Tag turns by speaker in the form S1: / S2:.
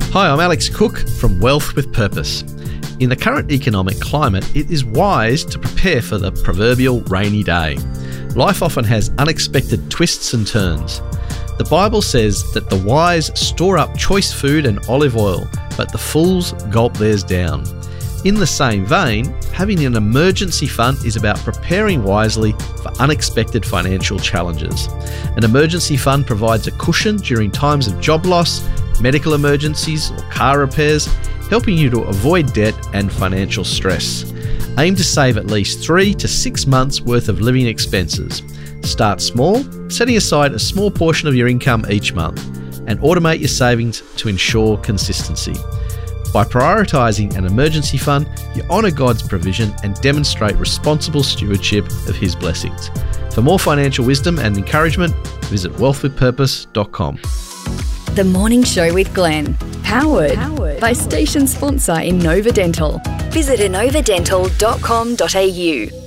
S1: Hi, I'm Alex Cook from Wealth with Purpose. In the current economic climate, it is wise to prepare for the proverbial rainy day. Life often has unexpected twists and turns. The Bible says that the wise store up choice food and olive oil, but the fools gulp theirs down. In the same vein, having an emergency fund is about preparing wisely for unexpected financial challenges. An emergency fund provides a cushion during times of job loss, medical emergencies, or car repairs, helping you to avoid debt and financial stress. Aim to save at least 3 to 6 months' worth of living expenses. Start small, setting aside a small portion of your income each month, and automate your savings to ensure consistency. By prioritising an emergency fund, you honour God's provision and demonstrate responsible stewardship of His blessings. For more financial wisdom and encouragement, visit wealthwithpurpose.com.
S2: The Morning Show with Glenn. Powered by station sponsor Inova Dental. Visit inovadental.com.au.